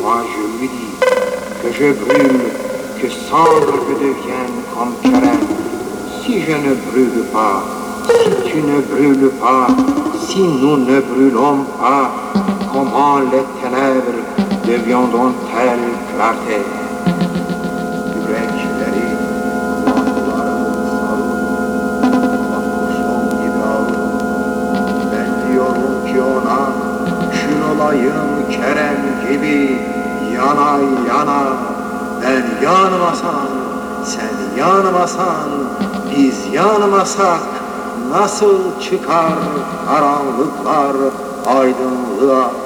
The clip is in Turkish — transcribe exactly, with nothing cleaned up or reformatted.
moi je lui dis que je brûle, que cendre je devienne comme Keren. Si je ne brûle pas, si tu ne brûles pas, si nous ne brûlons pas, comment les ténèbres deviendront-elles clarté? Yürekleri kulakların sağır, mahpusum gibi ağır. Ben diyorum ki ona, kül olayım Kerem gibi, yana yana. Ben yanmasan, sen yanmasan, biz yanmasak, nasıl çıkar karanlıklar aydınlığa?